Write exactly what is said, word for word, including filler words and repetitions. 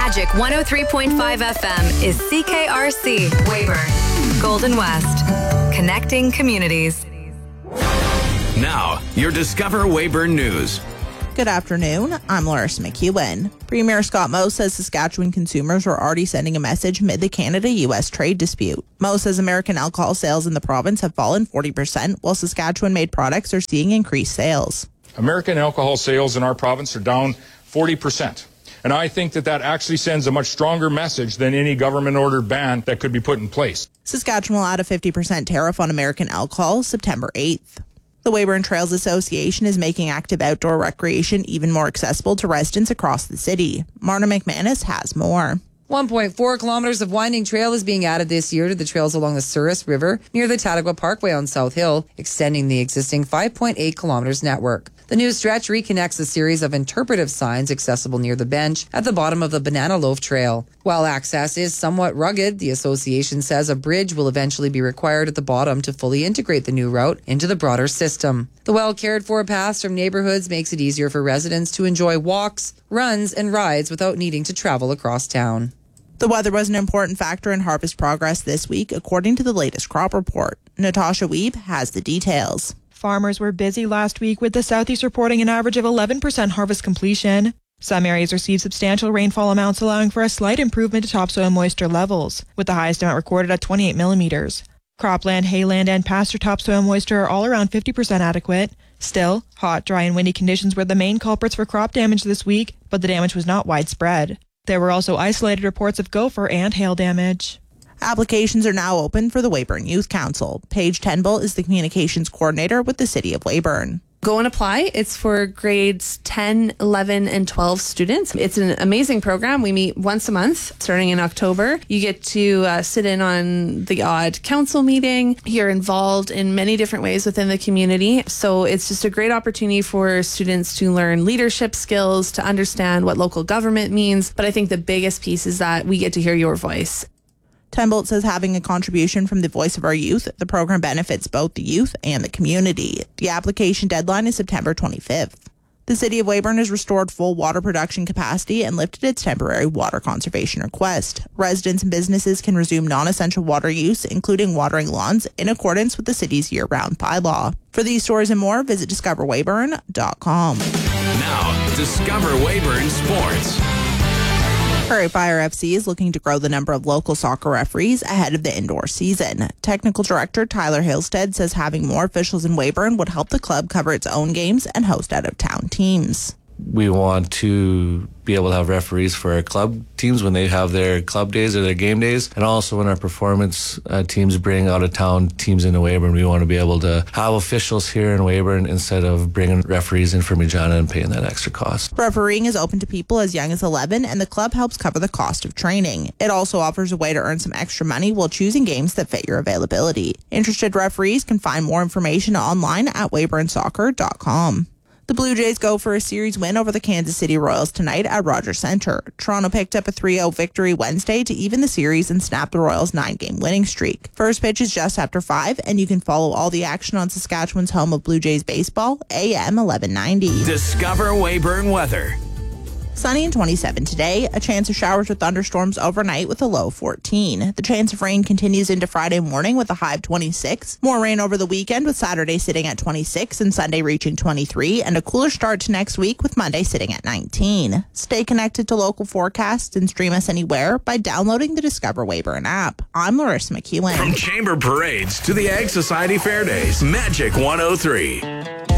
Magic one oh three point five F M is C K R C, Weyburn, Golden West, connecting communities. Now, your Discover Weyburn News. Good afternoon, I'm Larissa McEwen. Premier Scott Moe says Saskatchewan consumers are already sending a message amid the Canada U S trade dispute. Moe says American alcohol sales in the province have fallen forty percent, while Saskatchewan-made products are seeing increased sales. American alcohol sales in our province are down forty percent. And I think that that actually sends a much stronger message than any government-ordered ban that could be put in place. Saskatchewan will add a fifty percent tariff on American alcohol September eighth. The Weyburn Trails Association is making active outdoor recreation even more accessible to residents across the city. Marna McManus has more. one point four kilometers of winding trail is being added this year to the trails along the Souris River near the Tattagua Parkway on South Hill, extending the existing five point eight kilometers network. The new stretch reconnects a series of interpretive signs accessible near the bench at the bottom of the Banana Loaf Trail. While access is somewhat rugged, the association says a bridge will eventually be required at the bottom to fully integrate the new route into the broader system. The well-cared-for paths from neighborhoods makes it easier for residents to enjoy walks, runs, and rides without needing to travel across town. The weather was an important factor in harvest progress this week, according to the latest crop report. Natasha Weeb has the details. Farmers were busy last week, with the Southeast reporting an average of eleven percent harvest completion. Some areas received substantial rainfall amounts, allowing for a slight improvement to topsoil moisture levels, with the highest amount recorded at twenty-eight millimeters. Cropland, hayland, and pasture topsoil moisture are all around fifty percent adequate. Still, hot, dry, and windy conditions were the main culprits for crop damage this week, but the damage was not widespread. There were also isolated reports of gopher and hail damage. Applications are now open for the Weyburn Youth Council. Paige Tenbull is the communications coordinator with the City of Weyburn. Go and apply. It's for grades ten, eleven, and twelve students. It's an amazing program. We meet once a month starting in October. You get to uh, sit in on the odd council meeting. You're involved in many different ways within the community. So it's just a great opportunity for students to learn leadership skills, to understand what local government means. But I think the biggest piece is that we get to hear your voice. Tenbolt says having a contribution from the voice of our youth, the program benefits both the youth and the community. The application deadline is September twenty-fifth. The City of Weyburn has restored full water production capacity and lifted its temporary water conservation request. Residents and businesses can resume non-essential water use, including watering lawns, in accordance with the city's year-round bylaw. For these stories and more, visit discover weyburn dot com. Now, Discover Weyburn Sports. Prairie Fire F C is looking to grow the number of local soccer referees ahead of the indoor season. Technical Director Tyler Halstead says having more officials in Weyburn would help the club cover its own games and host out-of-town teams. We want to be able to have referees for our club teams when they have their club days or their game days, and also when our performance uh, teams bring out-of-town teams into Weyburn. We want to be able to have officials here in Weyburn instead of bringing referees in from Regina and paying that extra cost. Refereeing is open to people as young as eleven, and the club helps cover the cost of training. It also offers a way to earn some extra money while choosing games that fit your availability. Interested referees can find more information online at weyburn soccer dot com. The Blue Jays go for a series win over the Kansas City Royals tonight at Rogers Centre. Toronto picked up a three oh victory Wednesday to even the series and snap the Royals' nine-game winning streak. First pitch is just after five, and you can follow all the action on Saskatchewan's home of Blue Jays baseball, A M eleven ninety. Discover Weyburn weather. Sunny and twenty-seven today. A chance of showers or thunderstorms overnight with a low fourteen. The chance of rain continues into Friday morning with a high of twenty-six. More rain over the weekend with Saturday sitting at twenty-six and Sunday reaching twenty-three. And a cooler start to next week with Monday sitting at nineteen. Stay connected to local forecasts and stream us anywhere by downloading the Discover Weyburn app. I'm Larissa McEwen. From Chamber Parades to the Ag Society Fair Days, Magic one oh three.